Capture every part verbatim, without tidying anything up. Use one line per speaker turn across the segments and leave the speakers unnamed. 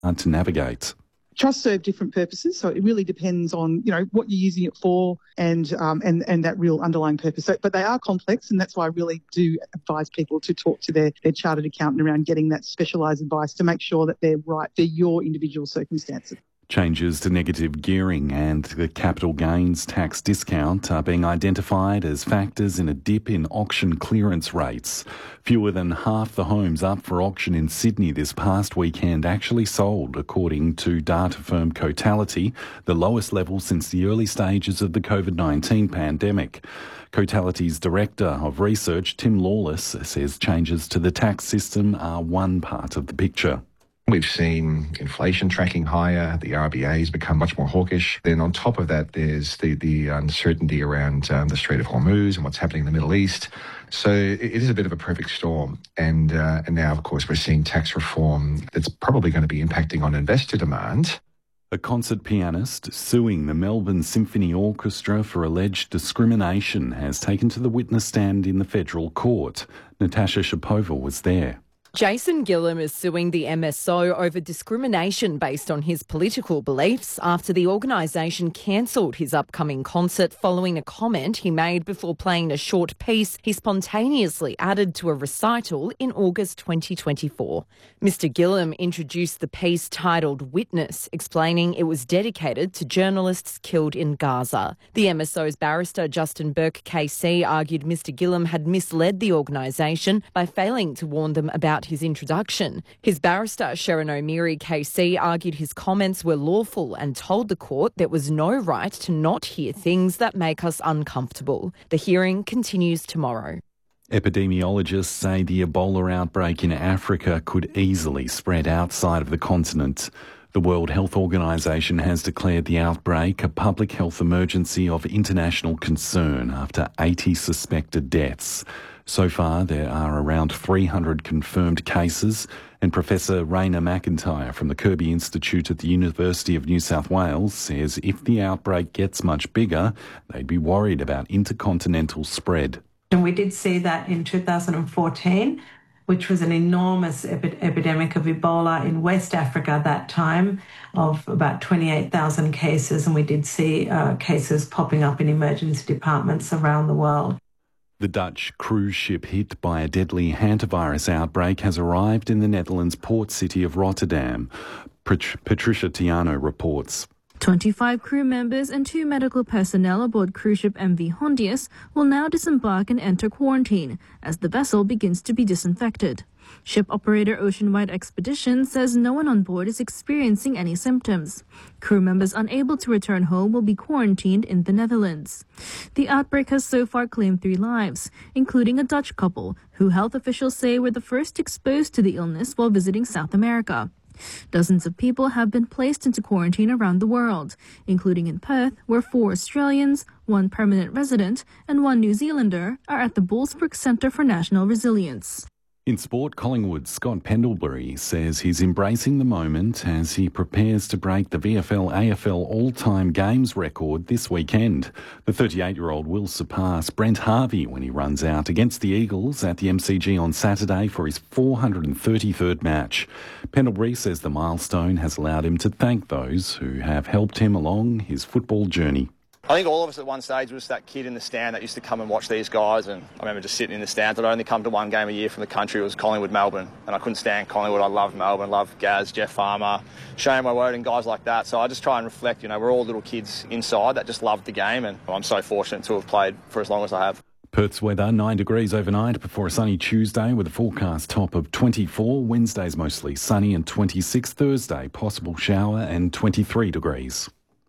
hard to navigate.
Trusts serve different purposes, so it really depends on, you know, what you're using it for and um, and and that real underlying purpose. So, but they are complex, and that's why I really do advise people to talk to their, their chartered accountant around getting that specialised advice to make sure that they're right for your individual circumstances.
Changes to negative gearing and the capital gains tax discount are being identified as factors in a dip in auction clearance rates. Fewer than half the homes up for auction in Sydney this past weekend actually sold, according to data firm Cotality, the lowest level since the early stages of the COVID nineteen pandemic. Cotality's Director of Research, Tim Lawless, says changes to the tax system are one part of the picture.
We've seen inflation tracking higher, the R B A has become much more hawkish. Then on top of that, there's the, the uncertainty around um, the Strait of Hormuz and what's happening in the Middle East. So it, it is a bit of a perfect storm. And, uh, and now, of course, we're seeing tax reform that's probably going to be impacting on investor demand.
A concert pianist suing the Melbourne Symphony Orchestra for alleged discrimination has taken to the witness stand in the federal court. Natasha Shapova was there.
Jason Gillam is suing the M S O over discrimination based on his political beliefs after the organisation cancelled his upcoming concert following a comment he made before playing a short piece he spontaneously added to a recital in August twenty twenty-four. Mister Gillam introduced the piece titled Witness, explaining it was dedicated to journalists killed in Gaza. The M S O's barrister Justin Burke K C argued Mister Gillam had misled the organisation by failing to warn them about his introduction. His barrister, Sharon O'Meary K C, argued his comments were lawful and told the court there was no right to not hear things that make us uncomfortable. The hearing continues tomorrow.
Epidemiologists say the Ebola outbreak in Africa could easily spread outside of the continent. The World Health Organization has declared the outbreak a public health emergency of international concern after eighty suspected deaths. So far, there are around three hundred confirmed cases, and Professor Raina McIntyre from the Kirby Institute at the University of New South Wales says if the outbreak gets much bigger, they'd be worried about intercontinental spread.
And we did see that in two thousand fourteen, which was an enormous epi- epidemic of Ebola in West Africa at that time, of about twenty-eight thousand cases, and we did see uh, cases popping up in emergency departments around the world.
The Dutch cruise ship hit by a deadly hantavirus outbreak has arrived in the Netherlands' port city of Rotterdam. Pat- Patricia Tiano reports.
twenty-five crew members and two medical personnel aboard cruise ship M V Hondius will now disembark and enter quarantine as the vessel begins to be disinfected. Ship operator Oceanwide Expedition says no one on board is experiencing any symptoms. Crew members unable to return home will be quarantined in the Netherlands. The outbreak has so far claimed three lives, including a Dutch couple, who health officials say were the first exposed to the illness while visiting South America. Dozens of people have been placed into quarantine around the world, including in Perth, where four Australians, one permanent resident, and one New Zealander are at the Bullsbrook Centre for National Resilience.
In sport, Collingwood's Scott Pendlebury says he's embracing the moment as he prepares to break the V F L A F L all-time games record this weekend. The thirty-eight-year-old will surpass Brent Harvey when he runs out against the Eagles at the M C G on Saturday for his four hundred thirty-third match. Pendlebury says the milestone has allowed him to thank those who have helped him along his football journey.
I think all of us at one stage was that kid in the stand that used to come and watch these guys, and I remember just sitting in the stands. I'd only come to one game a year from the country. It was Collingwood, Melbourne, and I couldn't stand Collingwood. I loved Melbourne, loved Gaz, Jeff Farmer, Shane Woewode and guys like that. So I just try and reflect, you know, we're all little kids inside that just loved the game, and I'm so fortunate to have played for as long as I have.
Perth's weather, nine degrees overnight before a sunny Tuesday with a forecast top of twenty-four. Wednesday's mostly sunny and twenty-six. Thursday, possible shower and twenty-three degrees.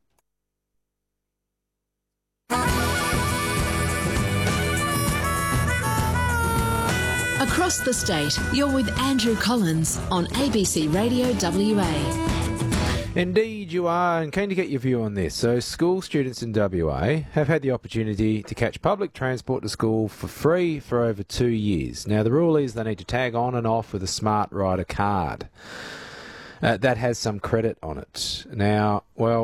Across the state, you're with Andrew Collins on A B C Radio W A.
Indeed you are, and keen to get your view on this. So school students in W A have had the opportunity to catch public transport to school for free for over two years. Now the rule is they need to tag on and off with a Smart Rider card. Uh, that has some credit on it. Now, well,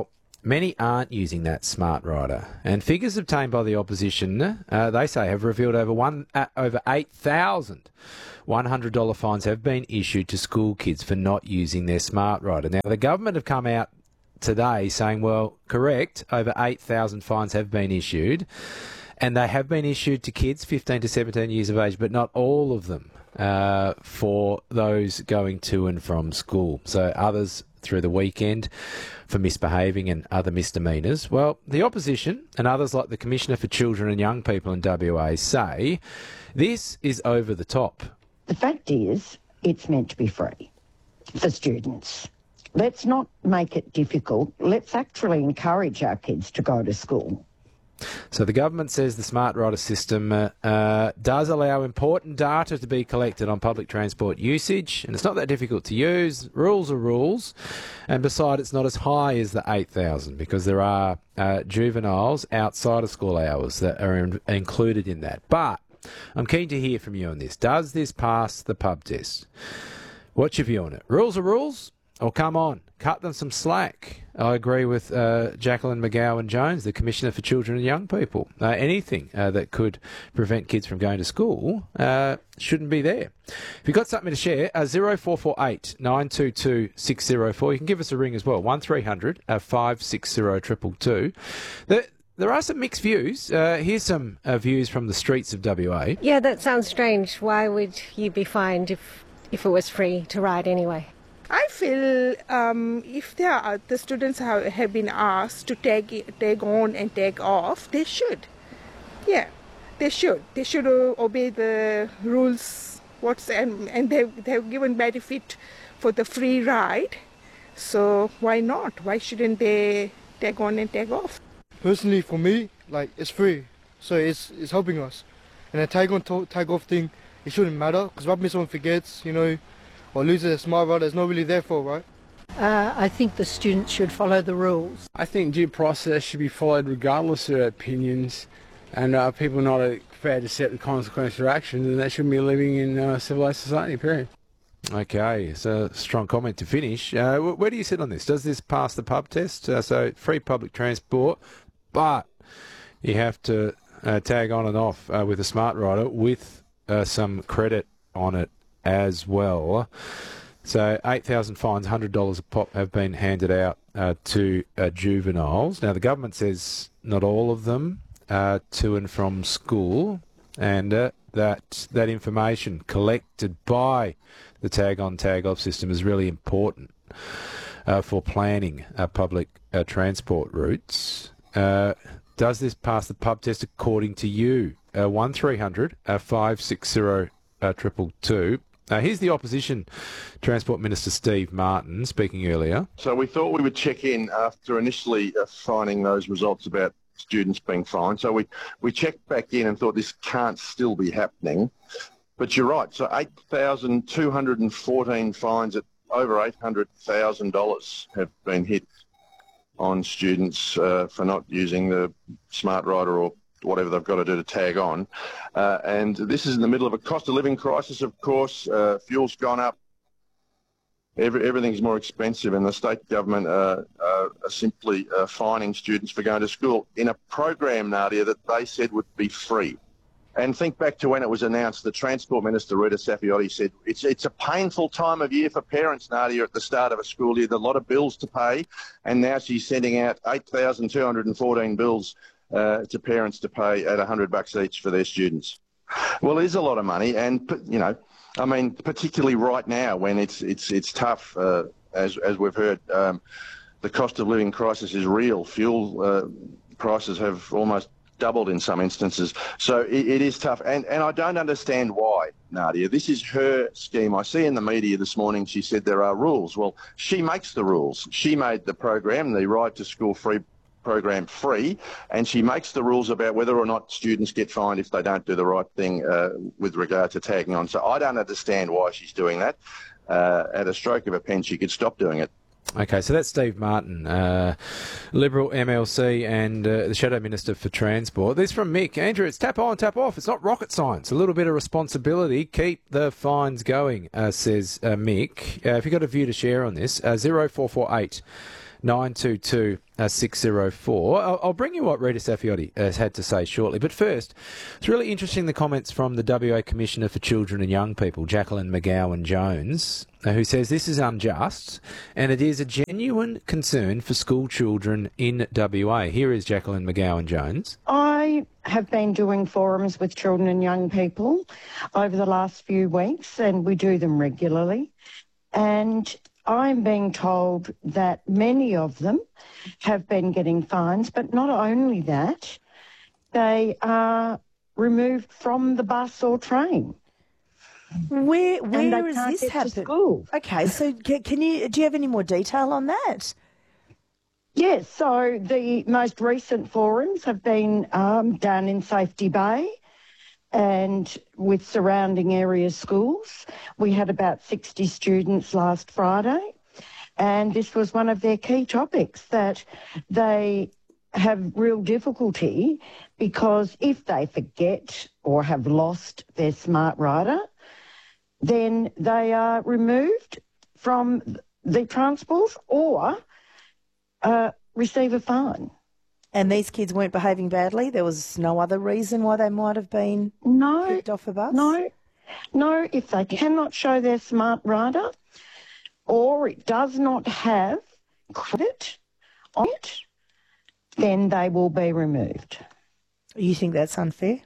many aren't using that Smart Rider. And figures obtained by the opposition, uh, they say, have revealed over one uh, over eight thousand one hundred dollars fines have been issued to school kids for not using their Smart Rider. Now, the government have come out today saying, well, correct, over eight thousand fines have been issued, and they have been issued to kids fifteen to seventeen years of age, but not all of them uh, for those going to and from school. So others through the weekend for misbehaving and other misdemeanours. Well, the opposition and others like the Commissioner for Children and Young People in W A say this is over the top.
The fact is, it's meant to be free for students. Let's not make it difficult. Let's actually encourage our kids to go to school.
So the government says the Smart Rider system uh, uh, does allow important data to be collected on public transport usage, and it's not that difficult to use. Rules are rules, and besides, it's not as high as the eight thousand because there are uh, juveniles outside of school hours that are in- included in that. But I'm keen to hear from you on this. Does this pass the pub test? What's your view on it? Rules are rules? Or come on, cut them some slack. I agree with uh, Jacqueline McGowan-Jones, the Commissioner for Children and Young People. Uh, anything uh, that could prevent kids from going to school uh, shouldn't be there. If you've got something to share, uh, zero four four eight nine two two six zero four. You can give us a ring as well, one three hundred five six zero two two two. The, There are some mixed views. Uh, here's some uh, views from the streets of W A.
Yeah, that sounds strange. Why would you be fined if if it was free to ride anyway?
I feel um, if there are, the students have, have been asked to take take on and take off, they should. Yeah, they should. They should uh, obey the rules. What's and and they they've given benefit for the free ride. So why not? Why shouldn't they take on and take off?
Personally, for me, like it's free, so it's it's helping us. And a tag on to, tag off thing, it shouldn't matter because what if someone forgets, you know, or loses a Smart Rider, it's not really there for, right?
Uh, I think the students should follow the rules.
I think due process should be followed regardless of their opinions, and uh, people not prepared to accept the consequence of their actions, and they shouldn't be living in a civilised society, period.
Okay, so a strong comment to finish. Uh, where do you sit on this? Does this pass the pub test? Uh, so free public transport, but you have to uh, tag on and off uh, with a Smart Rider with uh, some credit on it as well. So eight thousand fines, one hundred dollars a pop have been handed out uh, to uh, juveniles. Now the government says not all of them uh, to and from school, and uh, that that information collected by the tag on tag off system is really important uh, for planning uh, public uh, transport routes. Uh, does this pass the pub test according to you? Uh, one three hundred five six zero two two two. Uh, here's the opposition Transport Minister Steve Martin speaking earlier.
So we thought we would check in after initially uh, finding those results about students being fined. So we, we checked back in and thought this can't still be happening. But you're right. So eight thousand two hundred fourteen fines at over eight hundred thousand dollars have been hit on students uh, for not using the Smart Rider or whatever they've got to do to tag on. Uh, and this is in the middle of a cost of living crisis, of course. Uh, fuel's gone up. Every, everything's more expensive, and the state government uh, uh, are simply uh, fining students for going to school in a program, Nadia, that they said would be free. And think back to when it was announced, the Transport Minister, Rita Saffioti, said it's it's a painful time of year for parents, Nadia, at the start of a school year. There's a lot of bills to pay, and now she's sending out eight thousand two hundred fourteen bills uh, to parents to pay at one hundred bucks each for their students. Well, it is a lot of money, and, you know, I mean, particularly right now when it's it's it's tough, uh, as as we've heard, um, the cost of living crisis is real. Fuel uh, prices have almost doubled in some instances. So it, it is tough. And, and I don't understand why, Nadia. This is her scheme. I see in the media this morning she said there are rules. Well, she makes the rules. She made the program, the Ride to School Free program, free, and she makes the rules about whether or not students get fined if they don't do the right thing uh, with regard to tagging on. So I don't understand why she's doing that. Uh, at a stroke of a pen, she could stop doing it.
Okay, so that's Steve Martin, uh, Liberal M L C and uh, the Shadow Minister for Transport. This from Mick. Andrew, it's tap on, tap off. It's not rocket science. A little bit of responsibility. Keep the fines going, uh, says uh, Mick. Uh, if you've got a view to share on this, uh, zero four four eight nine two two six zero four. I'll, I'll bring you what Rita Saffioti has had to say shortly. But first, it's really interesting the comments from the W A Commissioner for Children and Young People, Jacqueline McGowan-Jones, who says this is unjust and it is a genuine concern for school children in W A. Here is Jacqueline McGowan-Jones.
I have been doing forums with children and young people over the last few weeks, and we do them regularly. And I'm being told that many of them have been getting fines, but not only that, they are removed from the bus or train.
Where where
is
has this happened? Okay, so can, can you do you have any more detail on that?
Yes, so the most recent forums have been um, down in Safety Bay and with surrounding area schools. We had about sixty students last Friday, and this was one of their key topics, that they have real difficulty because if they forget or have lost their smart rider, then they are removed from the transport or uh, receive a fine.
And these kids weren't behaving badly? There was no other reason why they might have been
no,
kicked off a bus?
No, no. If they cannot show their smart rider or it does not have credit on it, then they will be removed.
You think that's unfair?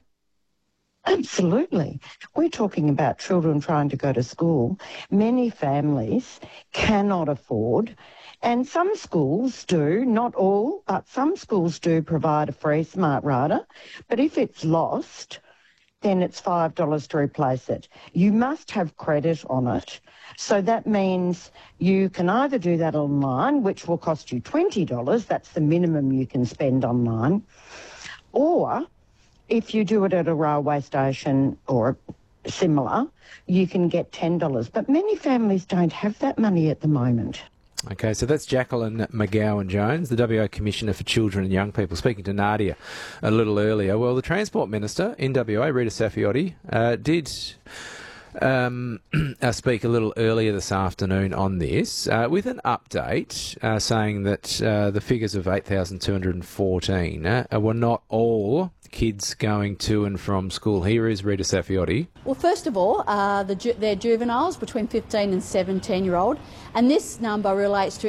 Absolutely. We're talking about children trying to go to school. Many families cannot afford, and some schools do, not all, but some schools do provide a free smart rider. But if it's lost, then it's five dollars to replace it. You must have credit on it. So that means you can either do that online, which will cost you twenty dollars, that's the minimum you can spend online, or if you do it at a railway station or similar, you can get ten dollars. But many families don't have that money at the moment.
Okay, so that's Jacqueline McGowan-Jones, the W A Commissioner for Children and Young People, speaking to Nadia a little earlier. Well, the Transport Minister in W A, Rita Saffioti, uh, did um, uh, speak a little earlier this afternoon on this uh, with an update uh, saying that uh, the figures of eight thousand two hundred fourteen uh, were not all kids going to and from school. Here is Rita Saffioti.
Well, first of all, uh, the ju- they're juveniles between fifteen and seventeen year old, and this number relates to